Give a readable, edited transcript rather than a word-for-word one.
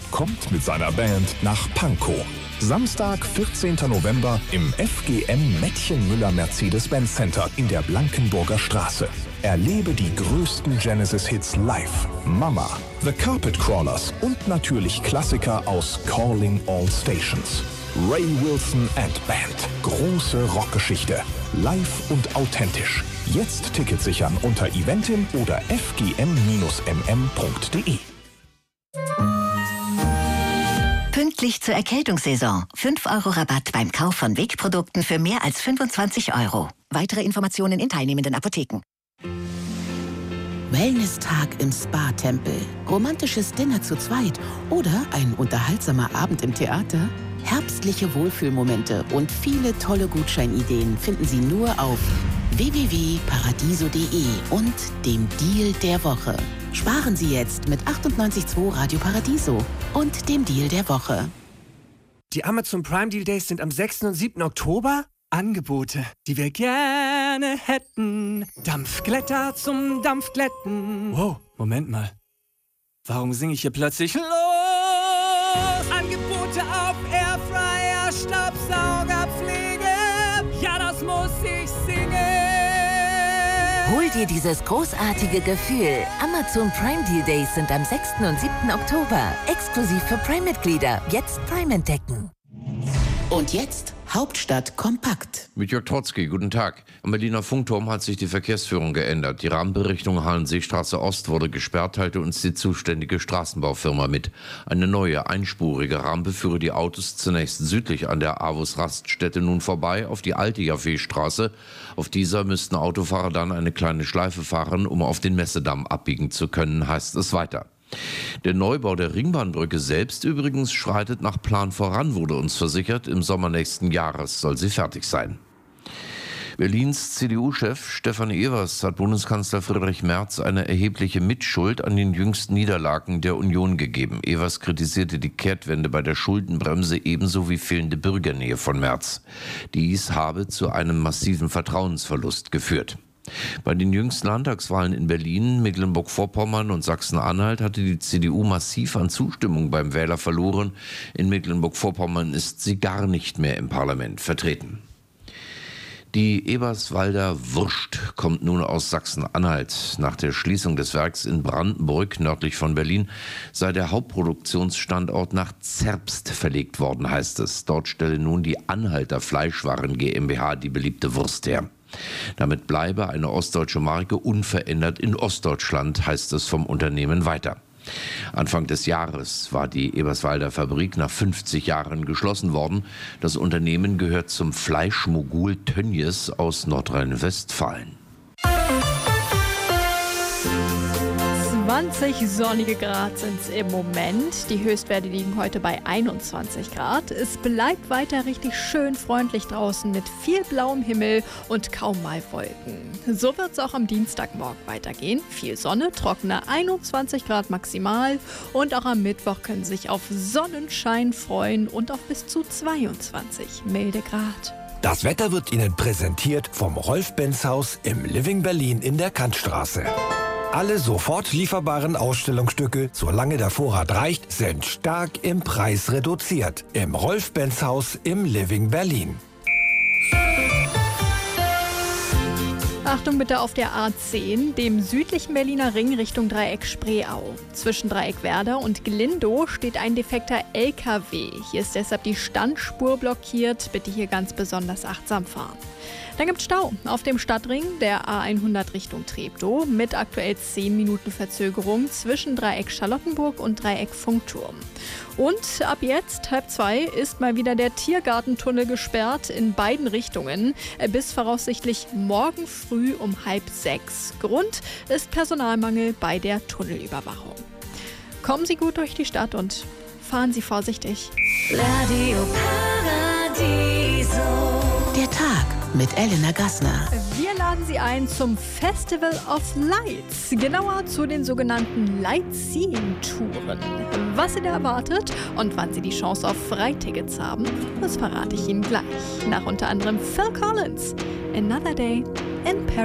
kommt mit seiner Band nach Pankow. Samstag, 14. November im FGM Mettchen-Müller Mercedes-Benz Center in der Blankenburger Straße. Erlebe die größten Genesis-Hits live. Mama, The Carpet Crawlers und natürlich Klassiker aus Calling All Stations. Ray Wilson and Band. Große Rockgeschichte. Live und authentisch. Jetzt Tickets sichern unter Eventim oder fgm-mm.de. Pünktlich zur Erkältungssaison. 5 € Rabatt beim Kauf von Wegprodukten für mehr als 25 €. Weitere Informationen in teilnehmenden Apotheken. Wellness-Tag im Spa-Tempel, romantisches Dinner zu zweit oder ein unterhaltsamer Abend im Theater? Herbstliche Wohlfühlmomente und viele tolle Gutscheinideen finden Sie nur auf www.paradiso.de und dem Deal der Woche. Sparen Sie jetzt mit 98.2 Radio Paradiso und dem Deal der Woche. Die Amazon Prime Deal Days sind am 6. und 7. Oktober. Angebote, die wir gerne hätten. Dampfglätter zum Dampfglätten. Wow, Moment mal. Warum singe ich hier plötzlich los? Angebote auf Airfryer, Staubsaugerpflege. Ja, das muss ich singen. Hol dir dieses großartige Gefühl. Amazon Prime Deal Days sind am 6. und 7. Oktober. Exklusiv für Prime-Mitglieder. Jetzt Prime entdecken. Und jetzt Hauptstadt kompakt. Mit Jörg Trotzki, guten Tag. Am Berliner Funkturm hat sich die Verkehrsführung geändert. Die Rahmenberichtung Hallenseestraße Ost wurde gesperrt, teilte uns die zuständige Straßenbaufirma mit. Eine neue, einspurige Rampe führe die Autos zunächst südlich an der Avus-Raststätte nun vorbei auf die alte Jaffeestraße. Auf dieser müssten Autofahrer dann eine kleine Schleife fahren, um auf den Messedamm abbiegen zu können, heißt es weiter. Der Neubau der Ringbahnbrücke selbst übrigens schreitet nach Plan voran, wurde uns versichert. Im Sommer nächsten Jahres soll sie fertig sein. Berlins CDU-Chef Stefan Evers hat Bundeskanzler Friedrich Merz eine erhebliche Mitschuld an den jüngsten Niederlagen der Union gegeben. Evers kritisierte die Kehrtwende bei der Schuldenbremse ebenso wie fehlende Bürgernähe von Merz. Dies habe zu einem massiven Vertrauensverlust geführt. Bei den jüngsten Landtagswahlen in Berlin, Mecklenburg-Vorpommern und Sachsen-Anhalt hatte die CDU massiv an Zustimmung beim Wähler verloren. In Mecklenburg-Vorpommern ist sie gar nicht mehr im Parlament vertreten. Die Eberswalder Wurst kommt nun aus Sachsen-Anhalt. Nach der Schließung des Werks in Brandenburg, nördlich von Berlin, sei der Hauptproduktionsstandort nach Zerbst verlegt worden, heißt es. Dort stelle nun die Anhalter Fleischwaren GmbH die beliebte Wurst her. Damit bleibe eine ostdeutsche Marke unverändert in Ostdeutschland, heißt es vom Unternehmen weiter. Anfang des Jahres war die Eberswalder Fabrik nach 50 Jahren geschlossen worden. Das Unternehmen gehört zum Fleischmogul Tönnies aus Nordrhein-Westfalen. 20 sonnige Grad sind es im Moment. Die Höchstwerte liegen heute bei 21 Grad. Es bleibt weiter richtig schön freundlich draußen mit viel blauem Himmel und kaum mal Wolken. So wird es auch am Dienstagmorgen weitergehen. Viel Sonne, trockene 21 Grad maximal. Und auch am Mittwoch können Sie sich auf Sonnenschein freuen und auf bis zu 22 milde Grad. Das Wetter wird Ihnen präsentiert vom Rolf-Benz-Haus im Living Berlin in der Kantstraße. Alle sofort lieferbaren Ausstellungsstücke, solange der Vorrat reicht, sind stark im Preis reduziert. Im Rolf-Benz-Haus im Living Berlin. Achtung bitte auf der A10, dem südlichen Berliner Ring Richtung Dreieck Spreeau. Zwischen Dreieck Werder und Glindow steht ein defekter LKW. Hier ist deshalb die Standspur blockiert. Bitte hier ganz besonders achtsam fahren. Dann gibt es Stau auf dem Stadtring der A100 Richtung Treptow mit aktuell 10 Minuten Verzögerung zwischen Dreieck Charlottenburg und Dreieck Funkturm. Und ab jetzt, 1:30, ist mal wieder der Tiergartentunnel gesperrt in beiden Richtungen bis voraussichtlich morgen früh um 5:30. Grund ist Personalmangel bei der Tunnelüberwachung. Kommen Sie gut durch die Stadt und fahren Sie vorsichtig. Radio Paradiso. Der Tag mit Elena Gassner. Wir laden Sie ein zum Festival of Lights, genauer zu den sogenannten Lightseeing-Touren. Was Sie da erwartet und wann Sie die Chance auf Freitickets haben, das verrate ich Ihnen gleich. Nach unter anderem Phil Collins, Another Day in Paris.